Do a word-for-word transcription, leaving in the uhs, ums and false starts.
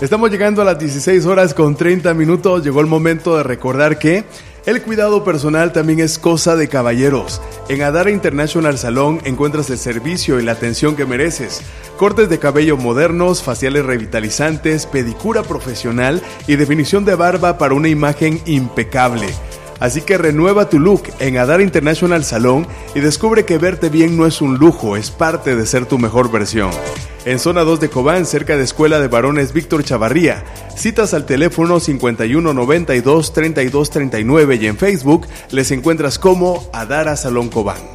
Estamos llegando a las dieciséis horas con treinta minutos. Llegó el momento de recordar que el cuidado personal también es cosa de caballeros. En Adara International Salon encuentras el servicio y la atención que mereces. Cortes de cabello modernos, faciales revitalizantes, pedicura profesional y definición de barba para una imagen impecable. Así que renueva tu look en Adara International Salon y descubre que verte bien no es un lujo, es parte de ser tu mejor versión. En zona dos de Cobán, cerca de Escuela de Varones Víctor Chavarría. Citas al teléfono cincuenta y uno noventa y dos treinta y dos treinta y nueve y en Facebook les encuentras como Adara Salón Cobán.